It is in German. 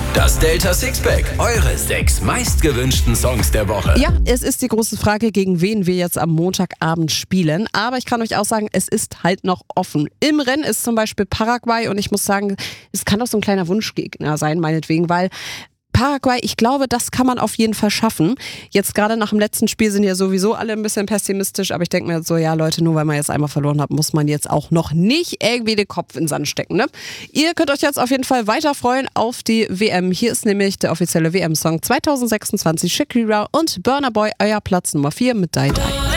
Das Delta Sixpack, eure 6 meistgewünschten Songs der Woche. Ja, es ist die große Frage, gegen wen wir jetzt am Montagabend spielen. Aber ich kann euch auch sagen, es ist halt noch offen. Im Rennen ist zum Beispiel Paraguay und ich muss sagen, es kann doch so ein kleiner Wunschgegner sein, meinetwegen, weil Paraguay, ich glaube, das kann man auf jeden Fall schaffen. Jetzt gerade nach dem letzten Spiel sind ja sowieso alle ein bisschen pessimistisch, aber ich denke mir so, ja Leute, nur weil man jetzt einmal verloren hat, muss man jetzt auch noch nicht irgendwie den Kopf in den Sand stecken. Ne? Ihr könnt euch jetzt auf jeden Fall weiter freuen auf die WM. Hier ist nämlich der offizielle WM-Song 2026, Shakira und Burna Boy, euer Platz Nummer 4 mit Die Die.